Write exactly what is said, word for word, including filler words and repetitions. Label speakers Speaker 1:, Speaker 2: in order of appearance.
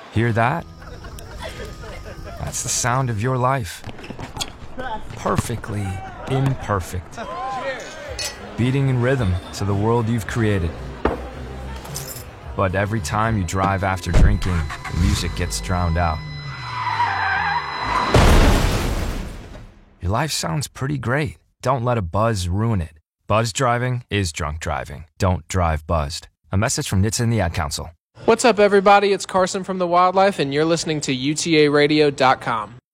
Speaker 1: Hear that? That's the sound of your life. Perfectly imperfect. Beating in rhythm to the world you've created. But every time you drive after drinking, the music gets drowned out. Your life sounds pretty great. Don't let a buzz ruin it. Buzz driving is drunk driving. Don't drive buzzed. A message from N H T S A and the Ad Council.
Speaker 2: What's up, everybody? It's Carson from The Wildlife, and you're listening to U T A radio dot com.